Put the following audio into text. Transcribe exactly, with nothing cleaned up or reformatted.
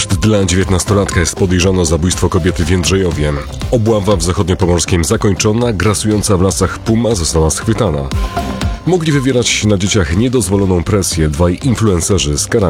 Areszt dla dziewiętnastolatka jest podejrzany o zabójstwo kobiety w Jędrzejowie. Obława w zachodniopomorskiem zakończona, grasująca w lasach puma została schwytana. Mogli wywierać na dzieciach niedozwoloną presję dwaj influencerzy z karami